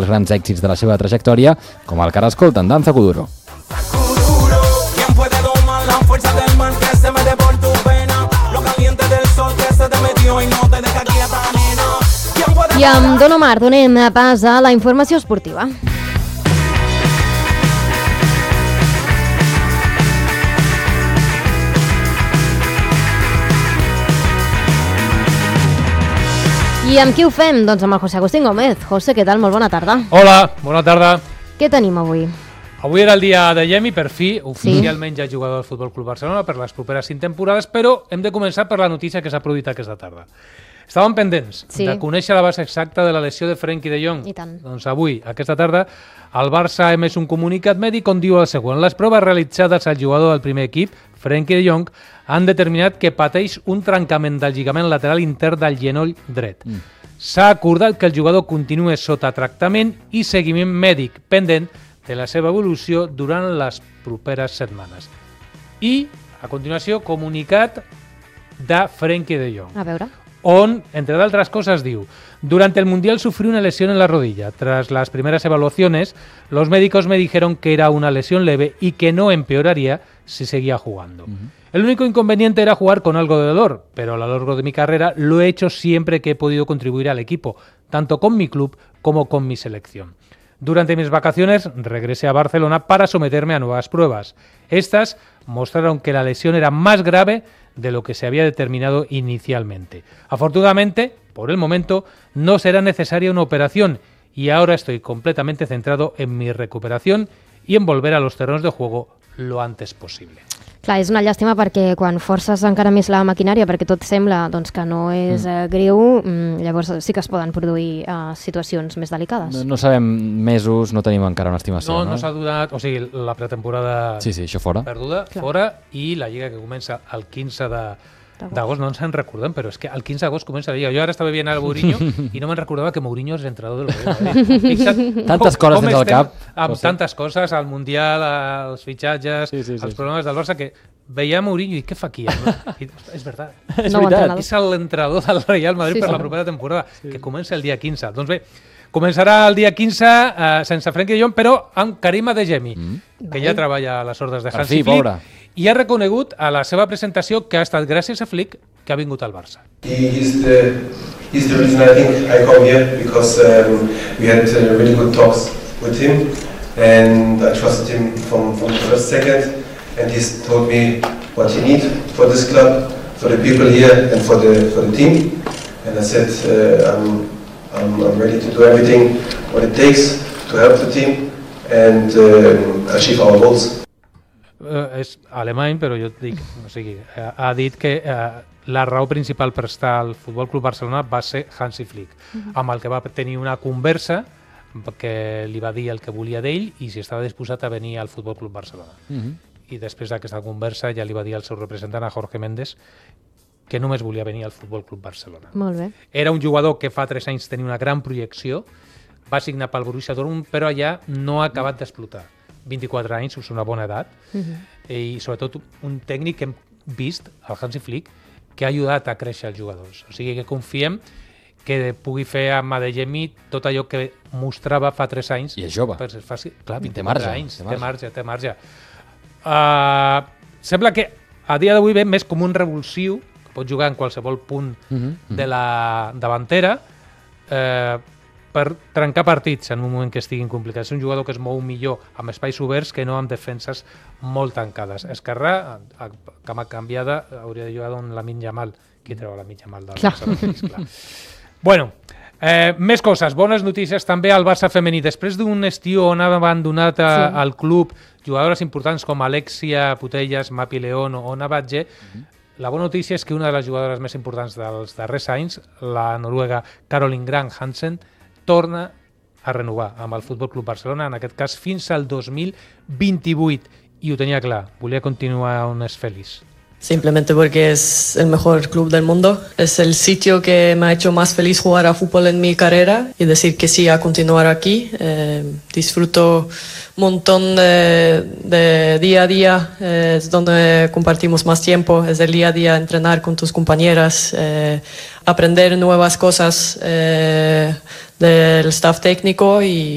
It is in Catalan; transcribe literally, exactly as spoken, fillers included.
grans èxits de la seva trajectòria, com el que ara escolten, Danza Kuduro. I amb Don Omar donem pas a la informació esportiva. I amb qui ho fem? Doncs amb el José Agustín Gómez. José, què tal? Molt bona tarda. Hola, bona tarda. Què tenim avui? Avui era el dia de Yemi, per fi, oficialment ja jugador del Futbol Club Barcelona per les properes cinc temporades, però hem de començar per la notícia que s'ha produït aquesta tarda. Estàvem pendents sí. de conèixer la base exacta de la lesió de Frenkie de Jong. I tant. Doncs avui, aquesta tarda, el Barça ha emès un comunicat mèdic on diu el següent. Les proves realitzades al jugador del primer equip, Frenkie de Jong, han determinat que pateix un trencament del lligament lateral intern del genoll dret. Mm. S'ha acordat que el jugador continua sota tractament i seguiment mèdic pendent de la seva evolució durant les properes setmanes. I, a continuació, comunicat de Frenkie de Jong. A veure. On, entre otras cosas, diu: durante el Mundial sufrí una lesión en la rodilla. Tras las primeras evaluaciones, los médicos me dijeron que era una lesión leve y que no empeoraría si seguía jugando. Uh-huh. El único inconveniente era jugar con algo de dolor, pero a lo largo de mi carrera lo he hecho siempre que he podido contribuir al equipo, tanto con mi club como con mi selección. Durante mis vacaciones regresé a Barcelona para someterme a nuevas pruebas. Estas mostraron que la lesión era más grave de lo que se había determinado inicialmente. Afortunadamente, por el momento, no será necesaria una operación y ahora estoy completamente centrado en mi recuperación y en volver a los terrenos de juego lo antes posible. Clar, és una llàstima perquè quan forces encara més la maquinària, perquè tot sembla doncs, que no és mm. eh, greu, mm, llavors sí que es poden produir eh, situacions més delicades. No, no sabem mesos, no tenim encara una estimació, no? No, no s'ha donat, o sigui, la pretemporada sí, sí, això fora. perduda, Clar. fora, i la Lliga que comença el quinze d'agost, no ens en recordem, però és que el quinze d'agost comença la Lliga. Jo ara estava veient el Mourinho i no me'n recordava que Mourinho és entrenador del Real Madrid. Fixa't tantes coses tens al cap. Amb José. Tantes coses, el Mundial, els fitxatges, sí, sí, sí, els problemes sí. del Barça, que veia Mourinho i què fa aquí? No? I, és veritat. És no veritat. És l'entrenador del Real Madrid sí, per sí. la propera temporada, sí. que comença el dia quinze. Doncs bé, començarà el dia quinze eh, sense Frenkie de Jong, però amb Karim Adeyemi, mm. que ja treballa a les ordres de Hansi Flick, i ha reconegut a la seva presentació que ha estat gràcies a Flick que ha vingut al Barça. He's the, he's the reason I think I come here, because um, we had uh, really good talks with him, and I trusted him from, from the first second, and he's told me what he needs for this club, for the people here, and for the for the team. And I said uh, I'm, I'm I'm ready to do everything what it takes to help the team and uh, achieve our goals. Uh, és alemany, però jo et dic, o sigui, uh, ha dit que uh, la raó principal per estar al Futbol Club Barcelona va ser Hansi Flick, uh-huh. amb el que va tenir una conversa que li va dir el que volia d'ell i si estava disposat a venir al Futbol Club Barcelona. Uh-huh. I després d'aquesta conversa ja li va dir al seu representant, a Jorge Méndez, que només volia venir al Futbol Club Barcelona. Molt bé. Era un jugador que fa tres anys tenia una gran projecció, va signar pel Borussia Dortmund, però allà no ha acabat d'explotar. vint-i-quatre anys, és una bona edat, uh-huh. i sobretot un tècnic que hem vist, el Hansi Flick, que ha ajudat a créixer els jugadors. O sigui que confiem que pugui fer amb Adeyemi tot allò que mostrava fa tres anys. I és jove. Per ser fàcil. Clar, vint-i-quatre anys, té marge, té marge. Uh, sembla que a dia d'avui ve més com un revulsiu, que pot jugar en qualsevol punt uh-huh. de la davantera, eh, per trencar partits en un moment que estiguin complicats. És un jugador que es mou millor amb espais oberts que no amb defenses molt tancades. Esquerrà, a cama canviada, hauria de jugar amb Lamine Yamal. Qui treu Lamine Yamal del Barça? Clar. Bueno, eh, més coses, bones notícies també al Barça femení. Després d'un estiu on ha abandonat a, sí. al club jugadores importants com Alexia Putellas, Mapi León o Navatge, mm-hmm. la bona notícia és que una de les jugadores més importants dels darrers anys, la noruega Caroline Grant Hansen, torna a renovar amb el Futbol Club Barcelona, en aquest cas fins al dos mil vint-i-vuit, i ho tenia clar, volia continuar on és feliç. Simplemente porque es el mejor club del mundo. Es el sitio que me ha hecho más feliz jugar a fútbol en mi carrera y decir que sí a continuar aquí. Eh, disfruto un montón de, de día a día, eh, es donde compartimos más tiempo, es el día a día entrenar con tus compañeras, eh, aprender nuevas cosas eh, del staff técnico y